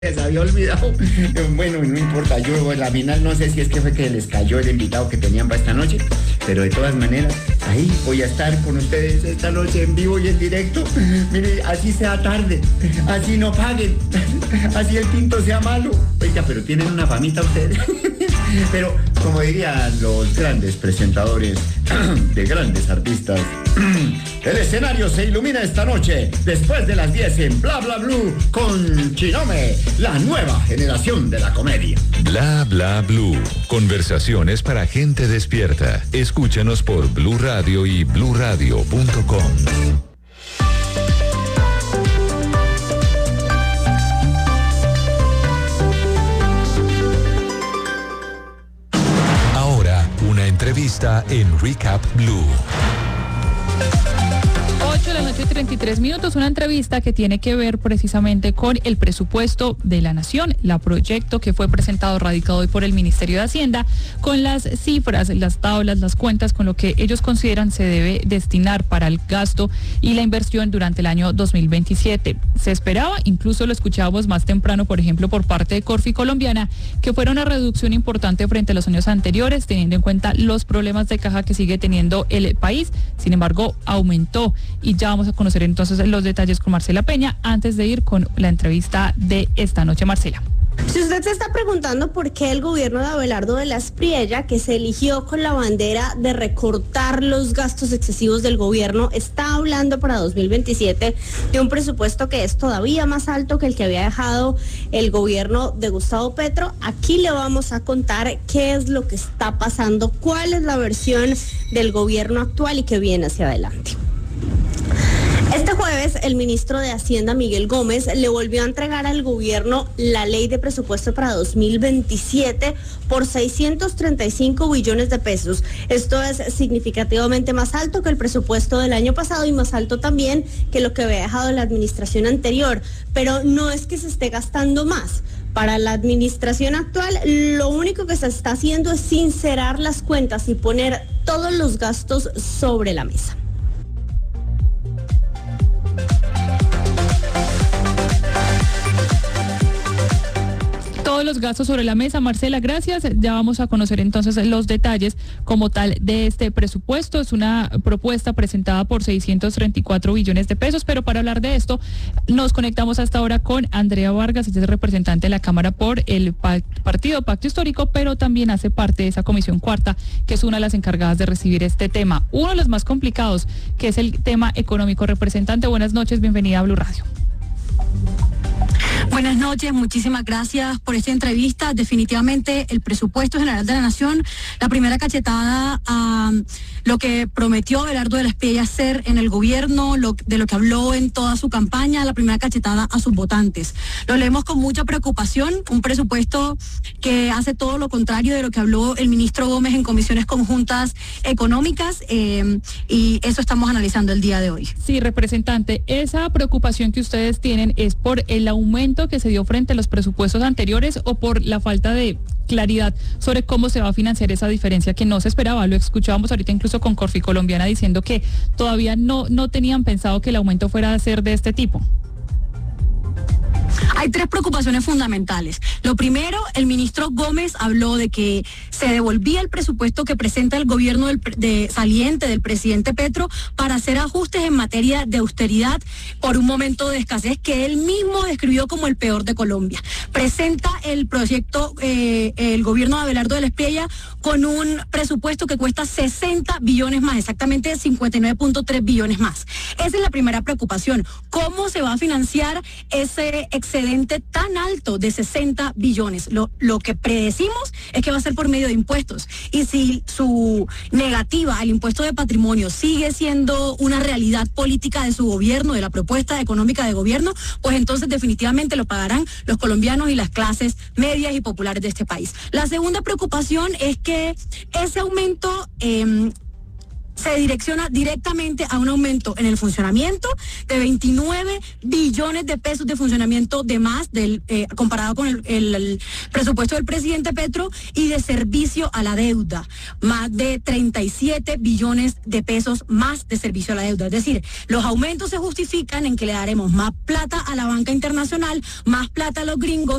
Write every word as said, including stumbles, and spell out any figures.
Se había olvidado. Bueno, no importa, yo la final no sé si es que fue que les cayó el invitado que tenían para esta noche, pero de todas maneras, ahí voy a estar con ustedes esta noche en vivo y en directo. Mire, así sea tarde, así no paguen, así el tinto sea malo. Oiga, pero tienen una famita ustedes. Pero, como dirían los grandes presentadores de grandes artistas, el escenario se ilumina esta noche, después de las diez en Bla Bla Blue, con Chinome, la nueva generación de la comedia. Bla Bla Blue, conversaciones para gente despierta. Escúchanos por Blue Radio y blue radio punto com. Entrevista en Recap Blue. ocho de la noche, treinta y tres minutos, una entrevista que tiene que ver precisamente con el presupuesto de la Nación, la proyecto que fue presentado, radicado hoy por el Ministerio de Hacienda, con las cifras, las tablas, las cuentas, con lo que ellos consideran se debe destinar para el gasto y la inversión durante el año dos mil veintisiete. Se esperaba, incluso lo escuchábamos más temprano, por ejemplo, por parte de Corfi Colombiana, que fuera una reducción importante frente a los años anteriores, teniendo en cuenta los problemas de caja que sigue teniendo el país. Sin embargo, aumentó. Y ya vamos a conocer entonces los detalles con Marcela Peña antes de ir con la entrevista de esta noche. Marcela. Si usted se está preguntando por qué el gobierno de Abelardo de la Espriella, que se eligió con la bandera de recortar los gastos excesivos del gobierno, está hablando para dos mil veintisiete de un presupuesto que es todavía más alto que el que había dejado el gobierno de Gustavo Petro, aquí le vamos a contar qué es lo que está pasando, cuál es la versión del gobierno actual y qué viene hacia adelante. Este jueves, el ministro de Hacienda, Miguel Gómez, le volvió a entregar al gobierno la ley de presupuesto para dos mil veintisiete por seiscientos treinta y cinco billones de pesos. Esto es significativamente más alto que el presupuesto del año pasado y más alto también que lo que había dejado la administración anterior. Pero no es que se esté gastando más. Para la administración actual, lo único que se está haciendo es sincerar las cuentas y poner todos los gastos sobre la mesa. Todos los gastos sobre la mesa. Marcela, gracias. Ya vamos a conocer entonces los detalles como tal de este presupuesto. Es una propuesta presentada por seiscientos treinta y cuatro billones de pesos, pero para hablar de esto nos conectamos hasta ahora con Andrea Vargas, ella es representante de la Cámara por el Partido Pacto Histórico, pero también hace parte de esa comisión cuarta, que es una de las encargadas de recibir este tema, uno de los más complicados, que es el tema económico. Representante, buenas noches, bienvenida a Blue Radio. Buenas noches, muchísimas gracias por esta entrevista. Definitivamente el presupuesto general de la Nación, la primera cachetada a lo que prometió Abelardo de la Espriella hacer en el gobierno, lo, de lo que habló en toda su campaña, la primera cachetada a sus votantes. Lo leemos con mucha preocupación, un presupuesto que hace todo lo contrario de lo que habló el ministro Gómez en comisiones conjuntas económicas, eh, y eso estamos analizando el día de hoy. Sí, representante, esa preocupación que ustedes tienen es por el aumento que se dio frente a los presupuestos anteriores o por la falta de claridad sobre cómo se va a financiar esa diferencia que no se esperaba. Lo escuchábamos ahorita incluso con Corfi Colombiana diciendo que todavía no, no tenían pensado que el aumento fuera a ser de este tipo. Hay tres preocupaciones fundamentales. Lo primero, el ministro Gómez habló de que se devolvía el presupuesto que presenta el gobierno del, de, saliente del presidente Petro para hacer ajustes en materia de austeridad por un momento de escasez que él mismo describió como el peor de Colombia. Presenta el proyecto, eh, el gobierno de Abelardo de la Espriella, con un presupuesto que cuesta sesenta billones más, exactamente cincuenta y nueve punto tres billones más. Esa es la primera preocupación. ¿Cómo se va a financiar ese excedente tan alto de sesenta billones? Lo, lo que predecimos es que va a ser por medio de impuestos. Y si su negativa al impuesto de patrimonio sigue siendo una realidad política de su gobierno, de la propuesta económica de gobierno, pues entonces definitivamente lo pagarán los colombianos y las clases medias y populares de este país. La segunda preocupación es que ese aumento eh, se direcciona directamente a un aumento en el funcionamiento de veintinueve billones de pesos de funcionamiento de más del eh, comparado con el, el, el presupuesto del presidente Petro, y de servicio a la deuda, más de treinta y siete billones de pesos más de servicio a la deuda. Es decir, los aumentos se justifican en que le daremos más plata a la banca internacional, más plata a los gringos,